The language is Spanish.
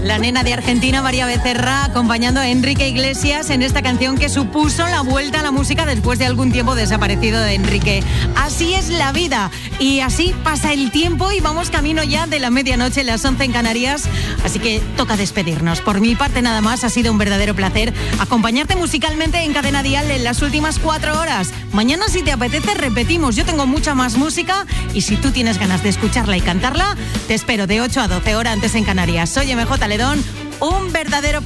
La nena de Argentina, María Becerra, acompañando a Enrique Iglesias en esta canción que supuso la vuelta a la música después de algún tiempo desaparecido de Enrique. Así es la vida y así pasa el tiempo y vamos camino ya de la medianoche, las 11 en Canarias, así que toca despedirnos. Por mi parte nada más, ha sido un verdadero placer acompañarte musicalmente en Cadena Dial en las últimas 4 horas. Mañana, si te apetece, repetimos. Yo tengo mucha más música y si tú tienes ganas de escucharla y cantarla, te espero de 8 a 12 horas antes en Canarias. Soy MJ Ledón, un verdadero